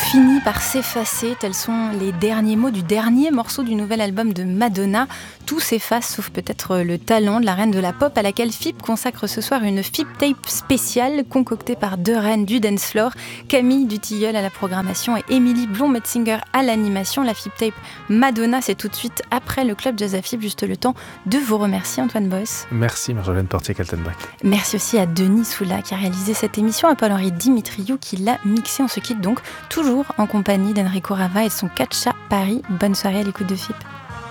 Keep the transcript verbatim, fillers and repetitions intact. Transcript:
finit par s'effacer, tels sont les derniers mots du dernier morceau du nouvel album de Madonna. Tout s'efface, sauf peut-être le talent de la reine de la pop à laquelle F I P consacre ce soir une F I P Tape spéciale concoctée par deux reines du dance floor, Camille Dutilleul à la programmation et Émilie Blond-Metzinger à l'animation. La F I P Tape Madonna, c'est tout de suite après le Club Jazz à F I P. Juste le temps de vous remercier, Antoine Boss. Merci Marjolaine Portier-Kaltenbach. Merci aussi à Denis Soula qui a réalisé cette émission, à Paul-Henri Dimitriou qui l'a mixé. On se quitte donc toujours en compagnie d'Enrico Rava et son Catcha Paris. Bonne soirée à l'écoute de F I P.